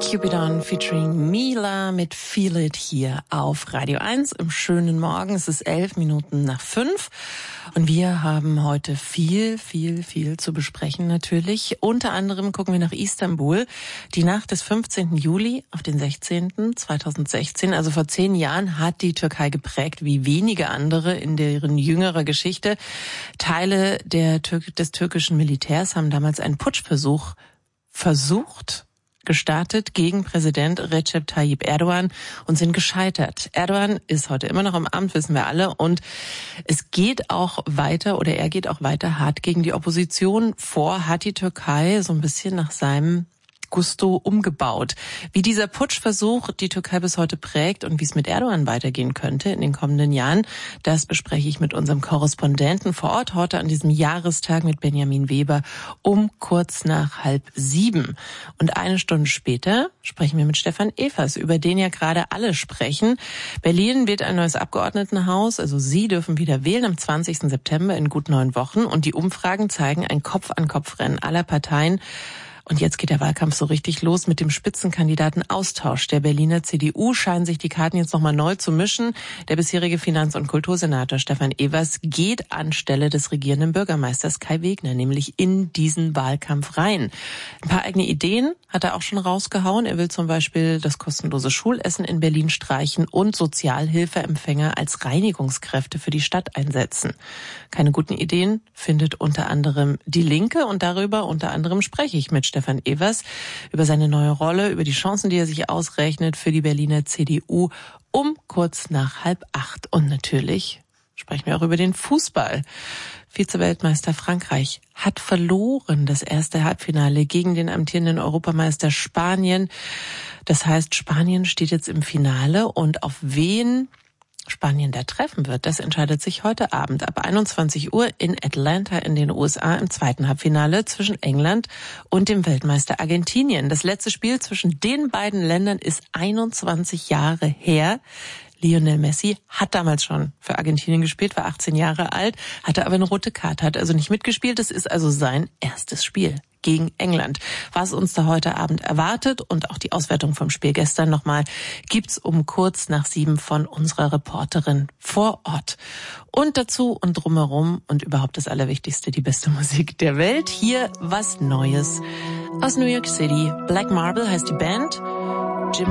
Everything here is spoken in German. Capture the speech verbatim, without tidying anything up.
Cupidon featuring Mila mit Feel It hier auf Radio eins im schönen Morgen. Es ist elf Minuten nach fünf und wir haben heute viel, viel, viel zu besprechen natürlich. Unter anderem gucken wir nach Istanbul. Die Nacht des fünfzehnten Juli auf den sechzehnten zweitausendsechzehn, also vor zehn Jahren, hat die Türkei geprägt wie wenige andere in deren jüngerer Geschichte. Teile der Tür- des türkischen Militärs haben damals einen Putschversuch versucht, gestartet gegen Präsident Recep Tayyip Erdogan und sind gescheitert. Erdogan ist heute immer noch im Amt, wissen wir alle, und es geht auch weiter oder er geht auch weiter hart gegen die Opposition vor, hat die Türkei so ein bisschen nach seinem Gusto umgebaut. Wie dieser Putschversuch die Türkei bis heute prägt und wie es mit Erdogan weitergehen könnte in den kommenden Jahren, das bespreche ich mit unserem Korrespondenten vor Ort heute an diesem Jahrestag mit Benjamin Weber um kurz nach halb sieben. Und eine Stunde später sprechen wir mit Stefan Evers, über den ja gerade alle sprechen. Berlin wählt ein neues Abgeordnetenhaus, also Sie dürfen wieder wählen am zwanzigsten September in gut neun Wochen und die Umfragen zeigen ein Kopf-an-Kopf-Rennen aller Parteien. Und jetzt geht der Wahlkampf so richtig los mit dem Spitzenkandidatenaustausch der Berliner C D U. Scheinen sich die Karten jetzt nochmal neu zu mischen. Der bisherige Finanz- und Kultursenator Stefan Evers geht anstelle des regierenden Bürgermeisters Kai Wegner, nämlich in diesen Wahlkampf rein. Ein paar eigene Ideen hat er auch schon rausgehauen. Er will zum Beispiel das kostenlose Schulessen in Berlin streichen und Sozialhilfeempfänger als Reinigungskräfte für die Stadt einsetzen. Keine guten Ideen findet unter anderem die Linke und darüber unter anderem spreche ich mit Stefan Evers über seine neue Rolle, über die Chancen, die er sich ausrechnet für die Berliner C D U um kurz nach halb acht. Und natürlich sprechen wir auch über den Fußball. Vize-Weltmeister Frankreich hat verloren das erste Halbfinale gegen den amtierenden Europameister Spanien. Das heißt, Spanien steht jetzt im Finale und auf wen Spanien da treffen wird, das entscheidet sich heute Abend ab einundzwanzig Uhr in Atlanta in den U S A im zweiten Halbfinale zwischen England und dem Weltmeister Argentinien. Das letzte Spiel zwischen den beiden Ländern ist einundzwanzig Jahre her. Lionel Messi hat damals schon für Argentinien gespielt, war achtzehn Jahre alt, hatte aber eine rote Karte, hat also nicht mitgespielt. Das ist also sein erstes Spiel gegen England. Was uns da heute Abend erwartet und auch die Auswertung vom Spiel gestern nochmal gibt's um kurz nach sieben von unserer Reporterin vor Ort. Und dazu und drumherum und überhaupt das Allerwichtigste, die beste Musik der Welt. Hier was Neues aus New York City. Black Marble heißt die Band.